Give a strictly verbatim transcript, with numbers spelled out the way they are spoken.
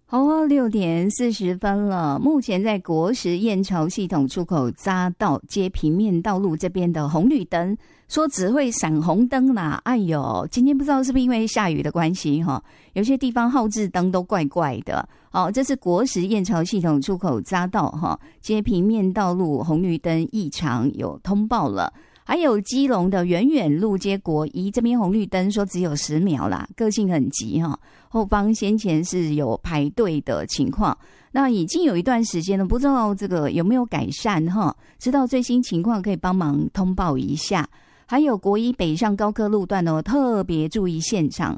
好啊，六点四十分了。目前在国十燕巢系统出口匝道接平面道路这边的红绿灯，说只会闪红灯啦。哎呦，今天不知道是不是因为下雨的关系哈，有些地方号志灯都怪怪的。哦，这是国十燕巢系统出口匝道哈，接平面道路红绿灯异常有通报了。还有基隆的远远路接国一这边红绿灯说只有十秒啦，个性很急哈。后方先前是有排队的情况，那已经有一段时间了，不知道这个有没有改善哈？知道最新情况可以帮忙通报一下。还有国一北上高科路段哦，特别注意现场